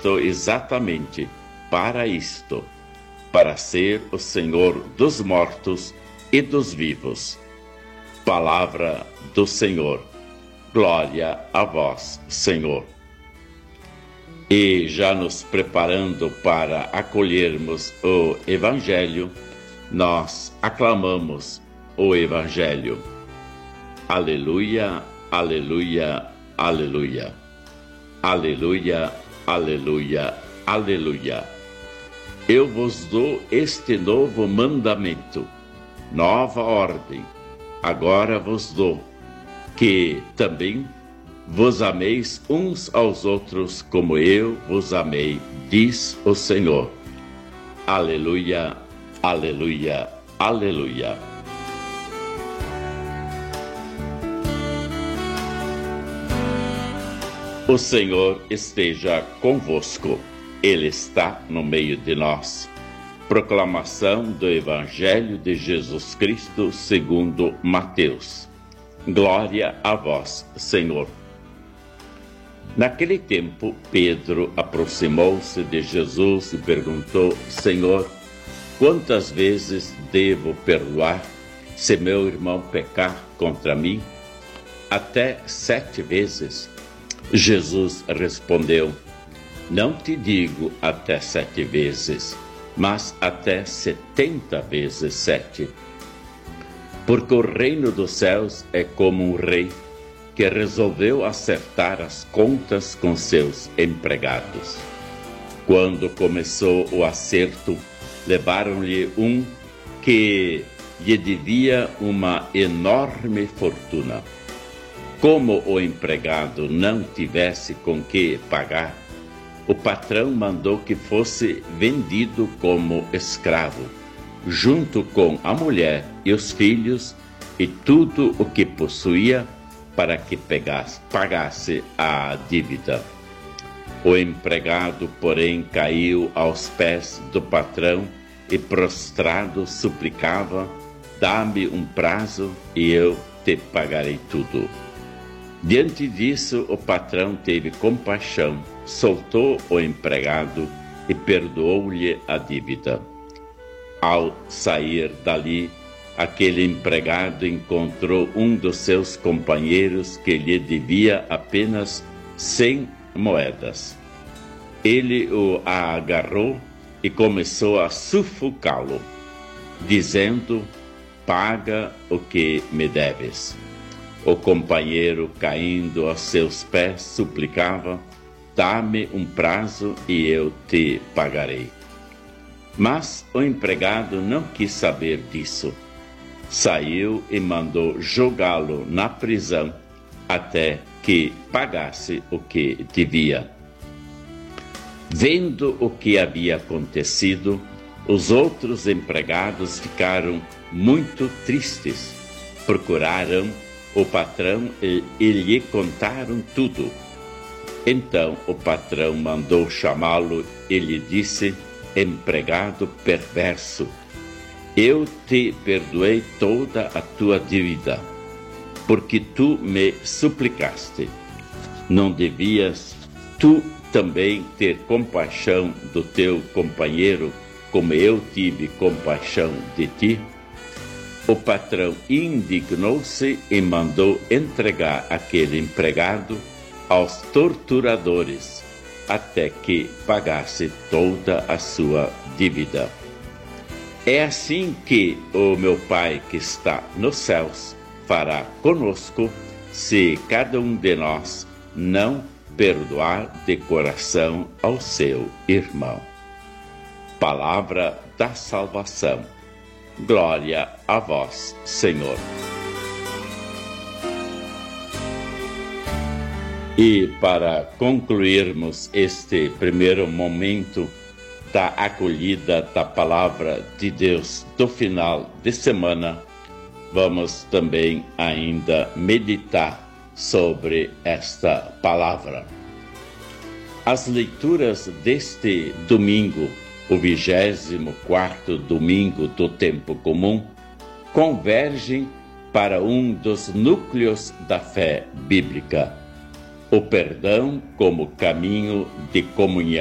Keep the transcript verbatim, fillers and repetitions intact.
despertou exatamente para isto, para ser o Senhor dos mortos e dos vivos. Palavra do Senhor. Glória a vós, Senhor. E já nos preparando para acolhermos o Evangelho, nós aclamamos o Evangelho. Aleluia, aleluia, aleluia. Aleluia, aleluia, aleluia. Eu vos dou este novo mandamento, nova ordem. Agora vos dou, que também vos ameis uns aos outros como eu vos amei, diz o Senhor. Aleluia, aleluia, aleluia. O Senhor esteja convosco, Ele está no meio de nós. Proclamação do Evangelho de Jesus Cristo segundo Mateus. Glória a vós, Senhor. Naquele tempo, Pedro aproximou-se de Jesus e perguntou: Senhor, quantas vezes devo perdoar se meu irmão pecar contra mim? Até sete vezes? Jesus respondeu: não te digo até sete vezes, mas até setenta vezes sete. Porque o reino dos céus é como um rei que resolveu acertar as contas com seus empregados. Quando começou o acerto, levaram-lhe um que lhe devia uma enorme fortuna. Como o empregado não tivesse com que pagar, o patrão mandou que fosse vendido como escravo, junto com a mulher e os filhos e tudo o que possuía, para que pegasse, pagasse a dívida. O empregado, porém, caiu aos pés do patrão e, prostrado, suplicava: dá-me um prazo e eu te pagarei tudo. Diante disso, o patrão teve compaixão, soltou o empregado e perdoou-lhe a dívida. Ao sair dali, aquele empregado encontrou um dos seus companheiros que lhe devia apenas cem moedas. Ele o agarrou e começou a sufocá-lo, dizendo: paga o que me deves. O companheiro, caindo aos seus pés, suplicava: dá-me um prazo e eu te pagarei. Mas o empregado não quis saber disso. Saiu e mandou jogá-lo na prisão até que pagasse o que devia. Vendo o que havia acontecido, os outros empregados ficaram muito tristes. Procuraram o patrão e, e lhe contaram tudo. Então o patrão mandou chamá-lo e lhe disse: empregado perverso, eu te perdoei toda a tua dívida, porque tu me suplicaste. Não devias tu também ter compaixão do teu companheiro, como eu tive compaixão de ti? O patrão indignou-se e mandou entregar aquele empregado aos torturadores, até que pagasse toda a sua dívida. É assim que o meu Pai que está nos céus fará conosco, se cada um de nós não perdoar de coração ao seu irmão. Palavra da salvação. Glória a vós, Senhor. E para concluirmos este primeiro momento da acolhida da Palavra de Deus do final de semana, vamos também ainda meditar sobre esta palavra. As leituras deste domingo, o vigésimo quarto domingo do tempo comum, convergem para um dos núcleos da fé bíblica: o perdão como caminho de comunhão